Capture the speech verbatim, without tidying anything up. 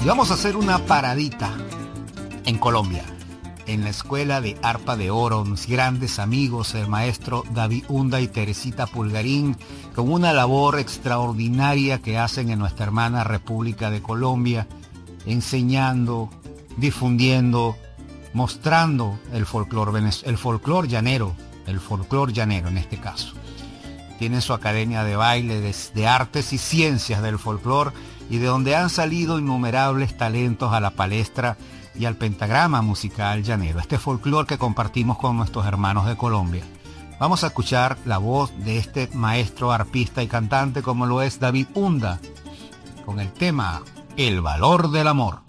Y vamos a hacer una paradita en Colombia, en la Escuela de Arpa de Oro, mis grandes amigos, el maestro David Hunda y Teresita Pulgarín, con una labor extraordinaria que hacen en nuestra hermana República de Colombia, enseñando, difundiendo, mostrando el folclor, el folclor llanero, el folclor llanero en este caso. Tienen su academia de baile, de, de artes y ciencias del folclor, y de donde han salido innumerables talentos a la palestra y al pentagrama musical llanero, este folclor que compartimos con nuestros hermanos de Colombia. Vamos a escuchar la voz de este maestro arpista y cantante como lo es David Hunda, con el tema El valor del amor.